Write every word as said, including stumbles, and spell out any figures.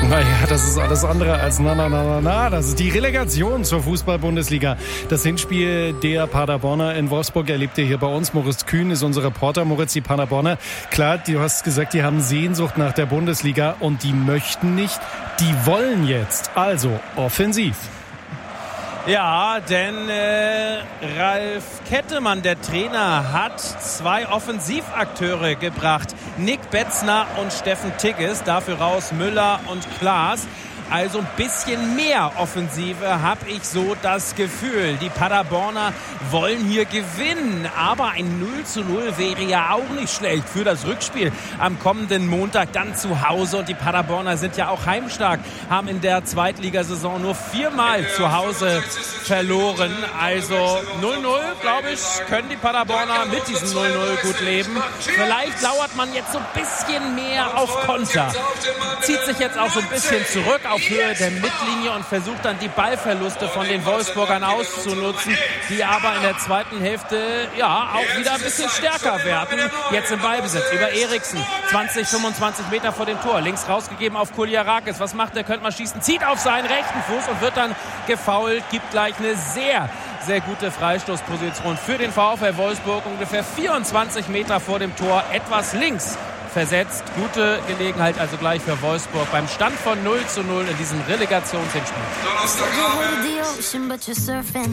Naja, das ist alles andere als na, na, na, na, na. Das ist die Relegation zur Fußball-Bundesliga. Das Hinspiel der Paderborner in Wolfsburg erlebt ihr hier bei uns. Moritz Kühn ist unser Reporter. Moritz, die Paderborner, klar, du hast gesagt, die haben Sehnsucht nach der Bundesliga und die möchten nicht, die wollen jetzt. Also offensiv. Ja, denn äh, Ralf Kettemann, der Trainer, hat zwei Offensivakteure gebracht. Nick Betzner und Steffen Tigges. Dafür raus Müller und Klaas. Also ein bisschen mehr Offensive, habe ich so das Gefühl. Die Paderborner wollen hier gewinnen, aber ein null zu null wäre ja auch nicht schlecht für das Rückspiel am kommenden Montag dann zu Hause. Und die Paderborner sind ja auch heimstark, haben in der Zweitligasaison nur viermal zu Hause verloren. Also null null, glaube ich, können die Paderborner mit diesem null null gut leben. Vielleicht lauert man jetzt so ein bisschen mehr auf Konter. Zieht sich jetzt auch so ein bisschen zurück auf Höhe der Mittellinie und versucht dann die Ballverluste von den Wolfsburgern auszunutzen, die aber in der zweiten Hälfte ja auch wieder ein bisschen stärker werden. Jetzt im Ballbesitz über Eriksen, zwanzig, fünfundzwanzig Meter vor dem Tor, links rausgegeben auf Kuljarakis. Was macht der? Könnte mal schießen, zieht auf seinen rechten Fuß und wird dann gefoult, gibt gleich eine sehr, sehr gute Freistoßposition für den VfL Wolfsburg, ungefähr vierundzwanzig Meter vor dem Tor, etwas links versetzt. Gute Gelegenheit also gleich für Wolfsburg beim Stand von null zu null in diesem Relegationshinspiel.